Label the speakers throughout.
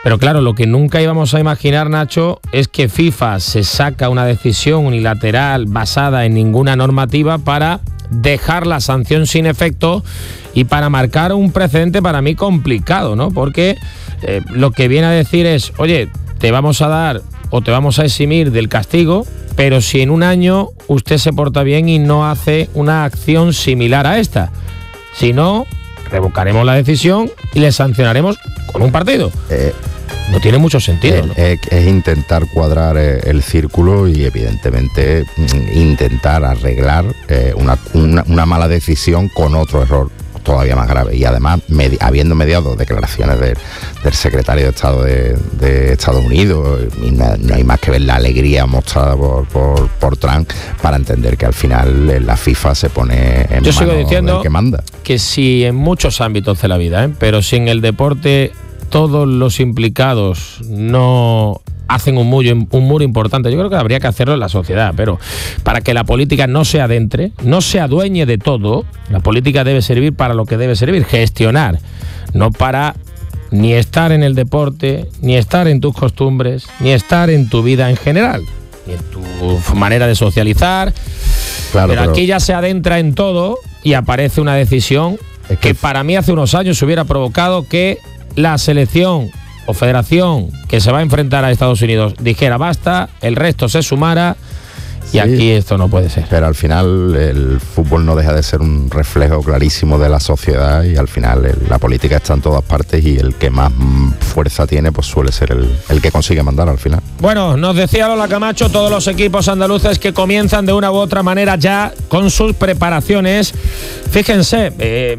Speaker 1: Pero claro, lo que nunca íbamos a imaginar, Nacho, es que FIFA se saca una decisión unilateral basada en ninguna normativa para dejar la sanción sin efecto y para marcar un precedente para mí complicado, ¿no? Porque lo que viene a decir es, oye, te vamos a dar o te vamos a eximir del castigo, pero si en un año usted se porta bien y no hace una acción similar a esta. Si no, revocaremos la decisión y le sancionaremos con un partido. No tiene mucho sentido, ¿no?
Speaker 2: Es intentar cuadrar el círculo y evidentemente intentar arreglar una mala decisión con otro error todavía más grave. Y además, habiendo mediado declaraciones del secretario de Estado de Estados Unidos, y no hay más que ver la alegría mostrada por Trump para entender que al final la FIFA se pone en
Speaker 1: Yo sigo
Speaker 2: manos
Speaker 1: diciendo
Speaker 2: del que manda.
Speaker 1: Que si en muchos ámbitos de la vida, pero si en el deporte todos los implicados no hacen un muro importante, yo creo que habría que hacerlo en la sociedad, pero para que la política no se adentre, no se adueñe de todo, la política debe servir para lo que debe servir, gestionar, no para ni estar en el deporte, ni estar en tus costumbres, ni estar en tu vida en general, ni en tu manera de socializar. Claro, pero aquí ya se adentra en todo y aparece una decisión que para mí hace unos años hubiera provocado que la selección o federación que se va a enfrentar a Estados Unidos dijera basta, el resto se sumara y sí, aquí esto no puede ser.
Speaker 2: Pero al final el fútbol no deja de ser un reflejo clarísimo de la sociedad y al final la política está en todas partes y el que más fuerza tiene pues suele ser el que consigue mandar al final.
Speaker 1: Bueno, nos decía Lola Camacho, todos los equipos andaluces que comienzan de una u otra manera ya con sus preparaciones. Fíjense,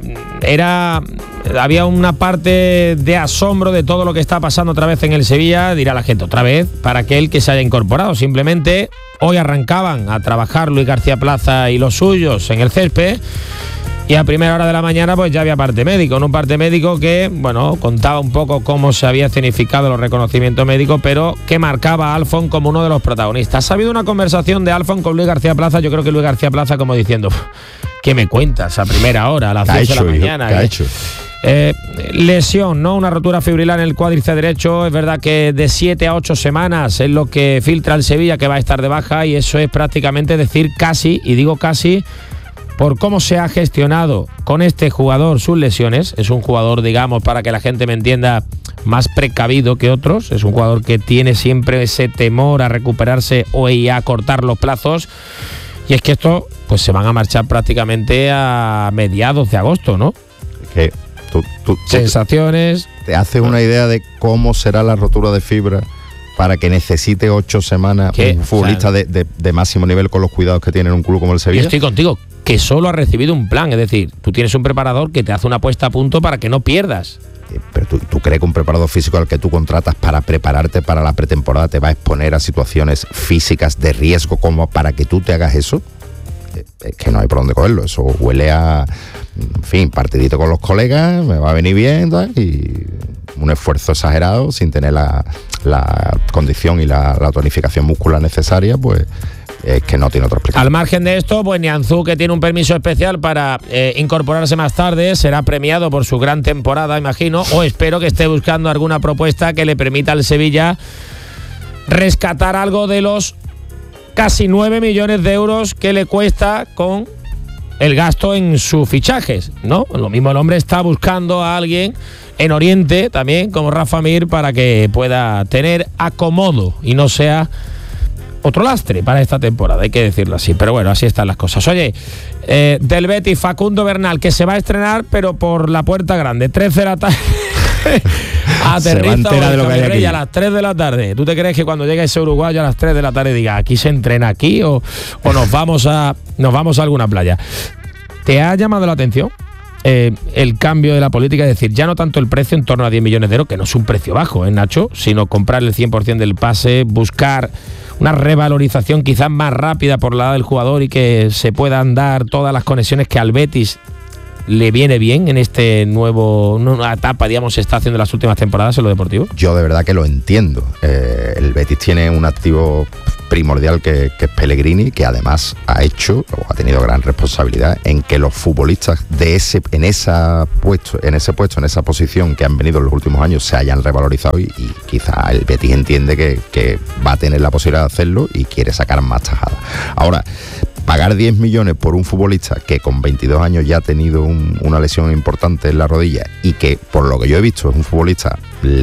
Speaker 1: había una parte de asombro de todo lo que está pasando otra vez en el Sevilla, dirá la gente otra vez, para aquel que se haya incorporado. Simplemente hoy arrancaban a trabajar Luis García Plaza y los suyos en el césped y a primera hora de la mañana pues ya había parte médico, un parte médico que, bueno, contaba un poco cómo se había escenificado los reconocimientos médicos, pero que marcaba a Alfon como uno de los protagonistas. Ha habido una conversación de Alfon con Luis García Plaza, yo creo que Luis García Plaza como diciendo, ¿qué me cuentas a primera hora, a las 10 de la mañana?
Speaker 2: ¿Qué ha hecho?
Speaker 1: Lesión, ¿no? Una rotura fibrilar en el cuádriceps derecho. Es verdad que de 7 a 8 semanas es lo que filtra el Sevilla, que va a estar de baja, y eso es prácticamente decir casi, y digo casi por cómo se ha gestionado con este jugador sus lesiones. Es un jugador, digamos, para que la gente me entienda, más precavido que otros. Es un jugador que tiene siempre ese temor a recuperarse o a cortar los plazos. Y es que esto pues se van a marchar prácticamente a mediados de agosto, ¿no?
Speaker 2: Que tú
Speaker 1: sensaciones.
Speaker 2: ¿Te haces una idea de cómo será la rotura de fibra para que necesite 8 semanas un futbolista de máximo nivel con los cuidados que tiene en un club como el Sevilla?
Speaker 1: Yo estoy contigo, que solo ha recibido un plan, es decir, tú tienes un preparador que te hace una puesta a punto para que no pierdas.
Speaker 2: Pero ¿tú crees que un preparador físico al que tú contratas para prepararte para la pretemporada te va a exponer a situaciones físicas de riesgo como para que tú te hagas eso? Es que no hay por dónde cogerlo. Eso huele a, en fin, partidito con los colegas, me va a venir bien, ¿tal? Y un esfuerzo exagerado sin tener la condición y la tonificación muscular necesaria, pues es que no tiene otra explicación.
Speaker 1: Al margen de esto, pues Nianzú, que tiene un permiso especial para incorporarse más tarde, será premiado por su gran temporada, imagino, o espero que esté buscando alguna propuesta que le permita al Sevilla rescatar algo de los casi 9 millones de euros que le cuesta con el gasto en sus fichajes, ¿no? Lo mismo el hombre está buscando a alguien en Oriente también, como Rafa Mir, para que pueda tener acomodo y no sea otro lastre para esta temporada, hay que decirlo así. Pero bueno, así están las cosas. Oye, del Betis, Facundo Bernal, que se va a estrenar, pero por la puerta grande, 3 de la tarde. Aterriza de lo que hay aquí a las 3 de la tarde. ¿Tú te crees que cuando llegue ese uruguayo a las 3 de la tarde diga aquí se entrena aquí o nos vamos a alguna playa? ¿Te ha llamado la atención el cambio de la política? Es decir, ya no tanto el precio en torno a 10 millones de euros, que no es un precio bajo, Nacho, sino comprar el 100% del pase, buscar una revalorización quizás más rápida por la edad del jugador y que se puedan dar todas las conexiones que al Betis le viene bien en este nueva etapa, digamos, se está haciendo en las últimas temporadas en lo deportivo?
Speaker 2: Yo de verdad que lo entiendo. El Betis tiene un activo primordial que es Pellegrini, que además ha tenido gran responsabilidad en que los futbolistas en esa posición que han venido en los últimos años se hayan revalorizado y quizá el Betis entiende que va a tener la posibilidad de hacerlo y quiere sacar más tajada. Ahora, pagar 10 millones por un futbolista que con 22 años ya ha tenido una lesión importante en la rodilla y que, por lo que yo he visto, es un futbolista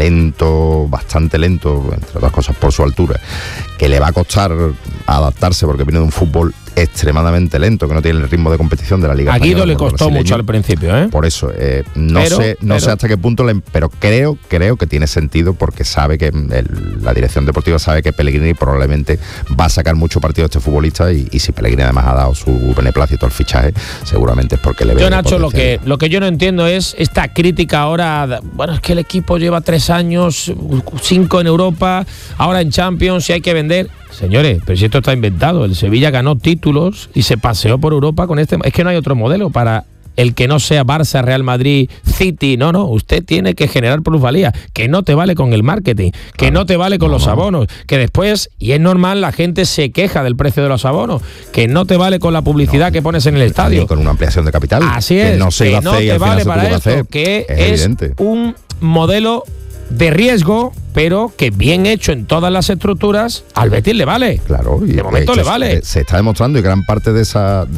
Speaker 2: lento, bastante lento, entre otras cosas por su altura, que le va a costar adaptarse porque viene de un fútbol extremadamente lento, que no tiene el ritmo de competición de la Liga
Speaker 1: Española. A Guido le costó mucho al principio, ¿eh?
Speaker 2: Por eso, no sé hasta qué punto, pero creo que tiene sentido porque sabe que la dirección deportiva sabe que Pellegrini probablemente va a sacar mucho partido de este futbolista y si Pellegrini además ha dado su beneplácito al fichaje, seguramente es porque le ve.
Speaker 1: Yo, Nacho, lo que yo no entiendo es esta crítica ahora, bueno, es que el equipo lleva 3 años, 5 en Europa, ahora en Champions y hay que vender. Señores, pero si esto está inventado, el Sevilla ganó títulos y se paseó por Europa con este. Es que no hay otro modelo para el que no sea Barça, Real Madrid, City. No, usted tiene que generar plusvalía, que no te vale con el marketing, que no te vale con los abonos, que después, y es normal, la gente se queja del precio de los abonos, que no te vale con la publicidad que pones en el estadio.
Speaker 2: Ni con una ampliación de capital.
Speaker 1: Así es,
Speaker 2: que no se iba a hacer y al final se tuvo que hacer.
Speaker 1: Que es un modelo de riesgo, pero que bien hecho en todas las estructuras, al Betis le vale.
Speaker 2: Claro, y
Speaker 1: de momento le vale.
Speaker 2: Se está demostrando y gran parte de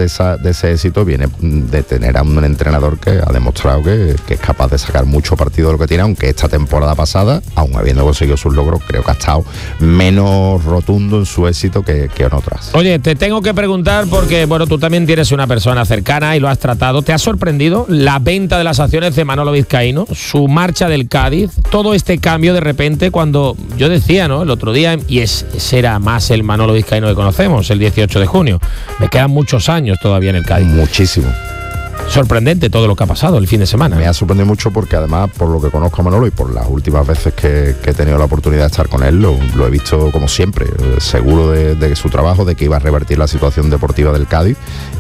Speaker 2: ese éxito viene de tener a un entrenador que ha demostrado que es capaz de sacar mucho partido de lo que tiene, aunque esta temporada pasada, aun habiendo conseguido sus logros, creo que ha estado menos rotundo en su éxito que en otras.
Speaker 1: Oye, te tengo que preguntar porque, bueno, tú también tienes una persona cercana y lo has tratado. ¿Te ha sorprendido la venta de las acciones de Manolo Vizcaíno, su marcha del Cádiz, todo este cambio de repente? Cuando yo decía, ¿no?, el otro día, y será más el Manolo Vizcaíno que conocemos, el 18 de junio. Me quedan muchos años todavía en el Cádiz.
Speaker 2: Muchísimo.
Speaker 1: Sorprendente todo lo que ha pasado el fin de semana.
Speaker 2: Me ha sorprendido mucho porque además, por lo que conozco a Manolo y por las últimas veces que he tenido la oportunidad de estar con él, lo he visto como siempre, seguro de su trabajo, de que iba a revertir la situación deportiva del Cádiz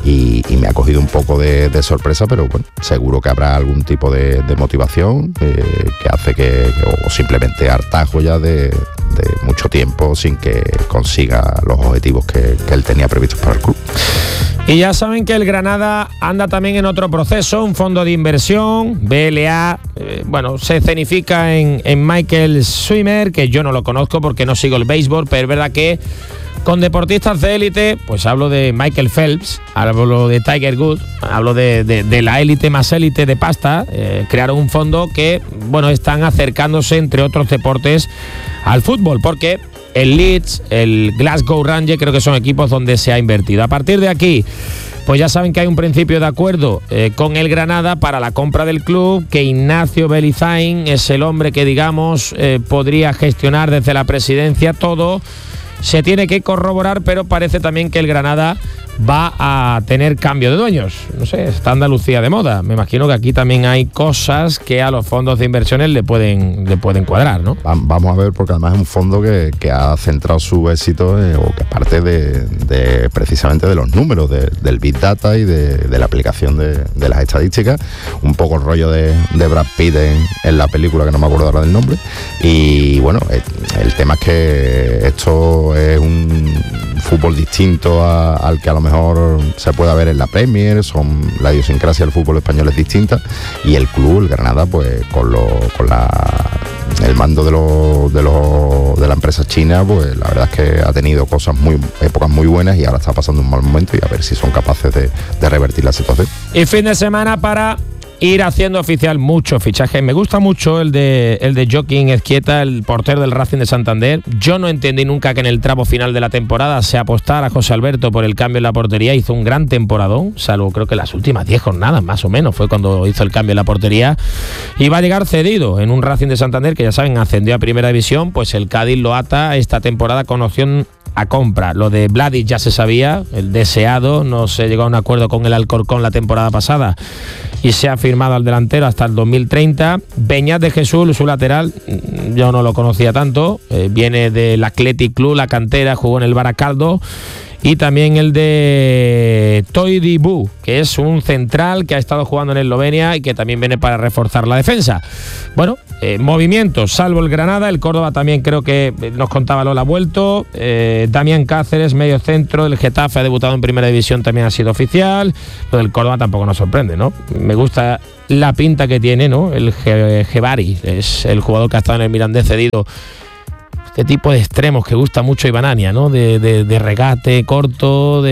Speaker 2: y me ha cogido un poco de sorpresa, pero bueno, seguro que habrá algún tipo de motivación que hace o simplemente hartazgo ya de mucho tiempo sin que consiga los objetivos que él tenía previstos para el club.
Speaker 1: Y ya saben que el Granada anda también en otro proceso, un fondo de inversión, BLA, se escenifica en Michael Swimmer, que yo no lo conozco porque no sigo el béisbol, pero es verdad que con deportistas de élite, pues hablo de Michael Phelps, hablo de Tiger Woods, hablo de la élite más élite de pasta, crearon un fondo que, están acercándose, entre otros deportes, al fútbol, porque el Leeds, el Glasgow Rangers, creo que son equipos donde se ha invertido. A partir de aquí, pues ya saben que hay un principio de acuerdo con el Granada para la compra del club, que Ignacio Belizain es el hombre que, digamos, podría gestionar desde la presidencia todo. Se tiene que corroborar, pero parece también que el Granada va a tener cambio de dueños. No sé, está Andalucía de moda. Me imagino que aquí también hay cosas que a los fondos de inversiones le pueden cuadrar, ¿no?
Speaker 2: Vamos a ver, porque además es un fondo que ha centrado su éxito o que parte de precisamente de los números, del Big Data y de la aplicación de las estadísticas. Un poco el rollo de Brad Pitt en la película, que no me acuerdo ahora del nombre. Y bueno, el tema es que esto es un fútbol distinto al que a lo mejor se pueda ver en la Premier. La idiosincrasia del fútbol español es distinta y el club, el Granada, pues con el mando de la empresa china, pues la verdad es que ha tenido épocas muy buenas y ahora está pasando un mal momento, y a ver si son capaces de revertir la situación.
Speaker 1: Y fin de semana para ir haciendo oficial muchos fichajes. Me gusta mucho el de Joaquín Ezquieta, el portero del Racing de Santander. Yo no entendí nunca que en el tramo final de la temporada se apostara a José Alberto por el cambio en la portería. Hizo un gran temporadón, salvo creo que las últimas 10 jornadas más o menos fue cuando hizo el cambio en la portería, y va a llegar cedido en un Racing de Santander que, ya saben, ascendió a Primera División. Pues el Cádiz lo ata esta temporada con opción a compra. Lo de Vladic ya se sabía, el deseado, no se llegó a un acuerdo con el Alcorcón la temporada pasada y se ha firmado al delantero hasta el 2030. Beñat de Jesús, su lateral, yo no lo conocía tanto, viene del Athletic Club, la cantera, jugó en el Baracaldo y también el de Toidibu, que es un central que ha estado jugando en Eslovenia y que también viene para reforzar la defensa. Bueno, movimientos, salvo el Granada, el Córdoba también creo que nos contaba Lola vuelto, Damián Cáceres, medio centro, el Getafe ha debutado en Primera División, también ha sido oficial. Lo del Córdoba tampoco nos sorprende, ¿no? Me gusta la pinta que tiene, ¿no? El Gebari, es el jugador que ha estado en el Mirandés cedido. Este tipo de extremos que gusta mucho Ibanania, ¿no? De regate corto,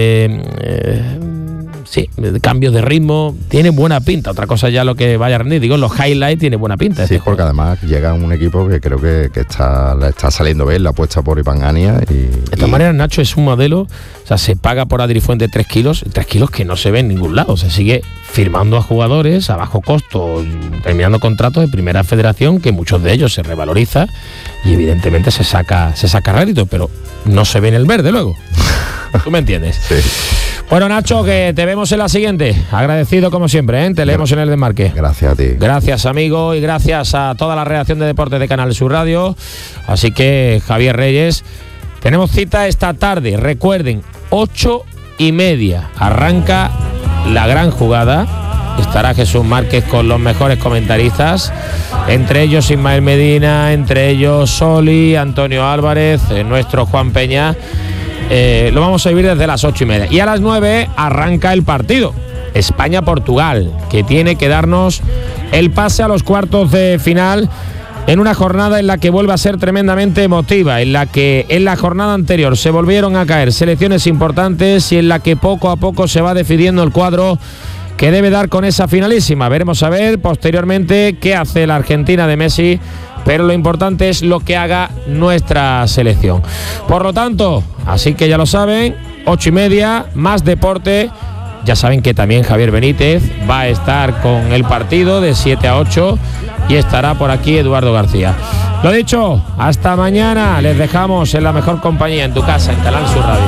Speaker 1: sí, de cambios de ritmo, tiene buena pinta. Otra cosa ya lo que vaya a rendir, digo, los highlights tiene buena pinta.
Speaker 2: Sí, porque además llega un equipo que creo que está saliendo bien la apuesta por Ibanania. De
Speaker 1: esta manera, Nacho es un modelo, o sea, se paga por Adrifuente 3 kilos que no se ve en ningún lado. Se sigue firmando a jugadores a bajo costo, terminando contratos de Primera Federación, que muchos de ellos se revaloriza y evidentemente se saca rédito, pero no se ve en el verde luego. ¿Tú me entiendes?
Speaker 2: Sí.
Speaker 1: Bueno, Nacho, que te vemos en la siguiente. Agradecido como siempre, ¿eh? Te leemos en el desmarque.
Speaker 2: Gracias a ti.
Speaker 1: Gracias, amigo, y gracias a toda la redacción de Deportes de Canal Sur Radio. Así que, Javier Reyes, tenemos cita esta tarde. Recuerden, 8:30 arranca la gran jugada. Estará Jesús Márquez con los mejores comentaristas, entre ellos Ismael Medina, entre ellos Soli, Antonio Álvarez, nuestro Juan Peña. Lo vamos a vivir desde las 8:30. Y a las 9 arranca el partido España-Portugal, que tiene que darnos el pase a los cuartos de final, en una jornada en la que vuelve a ser tremendamente emotiva, en la que en la jornada anterior se volvieron a caer selecciones importantes y en la que poco a poco se va decidiendo el cuadro que debe dar con esa finalísima. Veremos a ver posteriormente qué hace la Argentina de Messi, pero lo importante es lo que haga nuestra selección. Por lo tanto, así que ya lo saben, 8:30, más deporte. Ya saben que también Javier Benítez va a estar con el partido de 7 a 8 y estará por aquí Eduardo García. Lo dicho, hasta mañana. Les dejamos en la mejor compañía, en tu casa, en Canal Sur Radio.